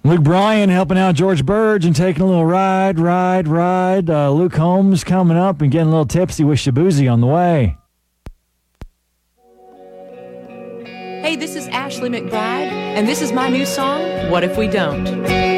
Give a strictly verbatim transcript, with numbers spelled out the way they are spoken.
Luke Bryan helping out George Burge and taking a little ride, ride, ride. Uh, Luke Holmes coming up and getting a little tipsy with Shabuzi on the way. Hey, this is Ashley McBride, and this is my new song, What If We Don't?